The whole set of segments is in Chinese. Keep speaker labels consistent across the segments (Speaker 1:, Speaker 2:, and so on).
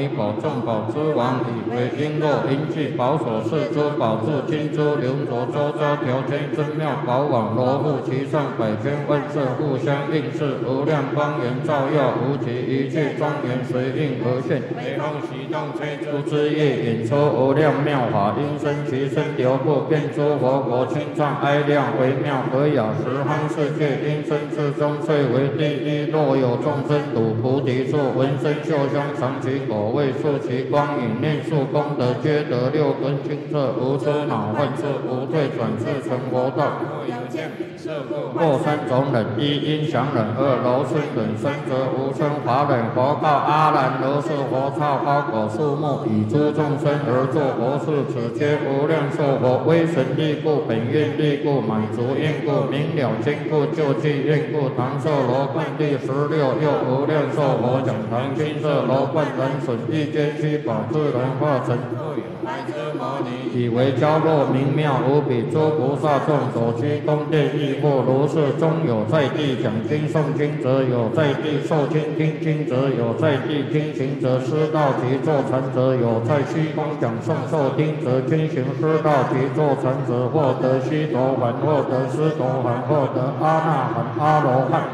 Speaker 1: 以宝众宝之王，以为璎珞银器宝所饰珠宝柱金珠流着周遭条圈真妙宝网罗布其上百千万色互相映饰，无量光源照耀无极，一切庄严随应而现。微风习动吹珠之意，引出无量妙法，音声其声流布，变诸佛国清畅哀亮，微妙和雅十方世界，音声之中最为第一。若有众生睹菩提树，闻声嗅香尝其果味，触其光影，念数功德，皆得六根清澈，无出恼患处，无退转世成佛道。或三种忍：一音响忍，二柔顺忍，三则无生法忍。佛告阿难：如是佛刹花果树木，以诸众生而作佛事，此皆无量寿佛威神力故，本愿力故，满足愿故，明了坚固，救济愿故。唐寿罗冠第16，又无量寿佛讲堂金色罗冠人损，一间虚宝自然化成。以为娇弱明妙无比，诸菩萨众所居宫殿亦或如是。中有在地讲经诵经者，有在地受经听经者，有在地听行者，师道及坐禅者，有在虚空讲诵受听者，均行师道及坐禅者，获得须陀洹，获得斯陀含，获得阿那含、阿罗汉。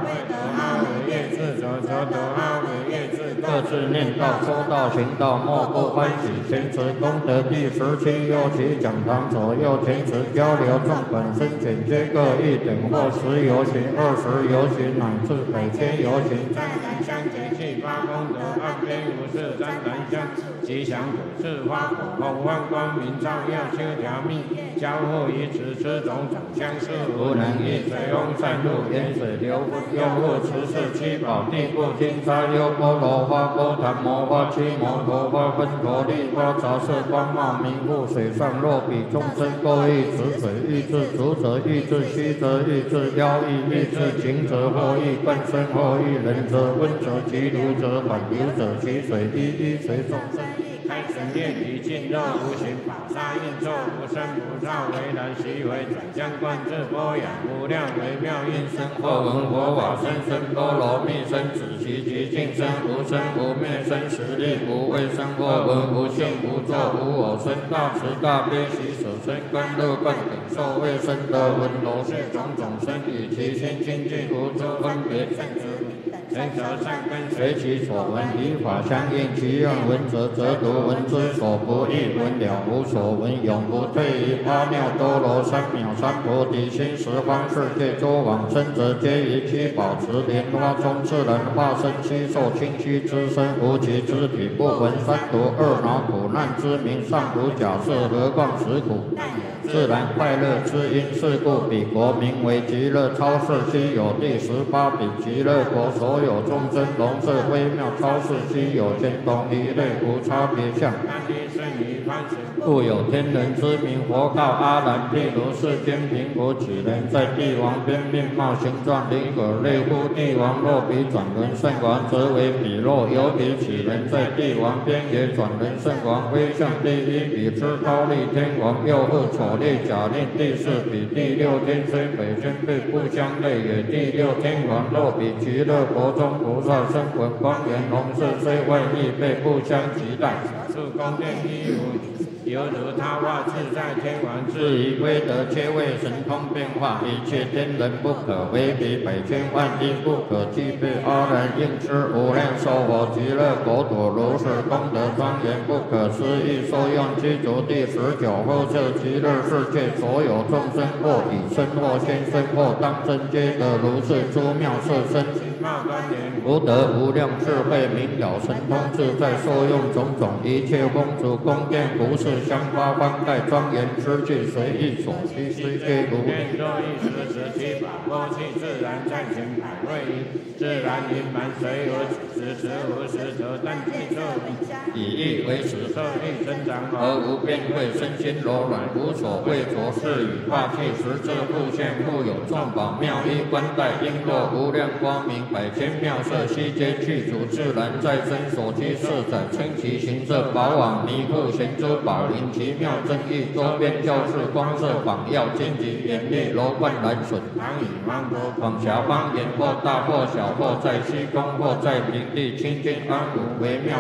Speaker 1: 各自念道、说道、行道，莫不欢喜。前持功德第17，右其讲堂左右前持交流，众本身简皆各一等，或10游行、20游行，乃至100千游行。湛然香节气发功德，岸边无事湛然香，吉祥果是花果，红万光明照耀，修条密，交互于此，此种长相是无能易。水翁散入，沿水流不用户，持是七宝地部金沙优波罗花、波檀摩花、七摩陀花、分陀利花，杂色光茂明覆。水上若比众生各异，此水欲至足者欲至虚则欲至腰欲欲至情者，或欲冠身，或欲人者温者其如者缓流者其水一随众生。开神念体尽肉无形，宝刹应作无生菩萨为然，悉为转相观自波雅，无量微妙音声，或闻佛法身声波罗蜜身，子其极尽身，无生无灭身，实力无畏身，或闻无性无作无我身，大慈大悲喜舍身，甘乐灌顶受卫生的闻罗是种种身，以其心清净无诸分别圣之成则善根随其所闻，以法相应，其愿闻者则读，闻之所不异，闻了无所闻，永不退于阿耨多罗三藐三菩提心。十方世界诸往生者，皆以其宝持莲花中自然化身，悉受清虚之身，无其肢体，不闻三毒二恼苦难之名，尚无假设，何况实苦？自然快乐之因，是故彼国名为极乐超世，悉有第18比极乐国，所有众生容色微妙超世，悉有见同一类，无差别相。故有天人之名。佛告阿难：譬如世间贫苦几人，在帝王边，面貌形状灵可类乎帝王。若比转轮圣王，则为彼若有比几人，在帝王边，也转轮圣王威相第一，比之忉利天王。又复丑劣假令第4比第6天，虽北天辈不相类，也第6天王。若比极乐国中菩萨声闻光源龙色，虽外异辈不相及待。是宫殿一无犹如他化自在天王，至于威德，皆为神通变化，一切天人不可为比，100千万亿不可计备。阿难应知无量寿佛极乐国土，如是功德庄严不可思议。受用具足第19后设极乐世界，所有众生或以身或现身或当身，皆得如是诸妙色身，福德无量智慧，明了神通自在，受用种种一切公主宫殿服饰，香花幡盖庄严之具，随意所需，虽皆如愿。若一时17把握器，自然暂行百位音，自然盈满，随无此时无时则但具色以意为实，色力增长而无变慧，身心柔软，无所畏着，是与化气实质复现，故有众宝妙衣冠带璎珞，无量光明100千妙色，悉皆具足，自然在身所居四载，称其形色宝网弥覆，咸珠宝林奇妙正义，周边教室光色仿耀，荆棘严厉，罗冠蓝笋，唐以芒果广狭方言，或大或小，或在虚空，或在平地，清净安无为妙。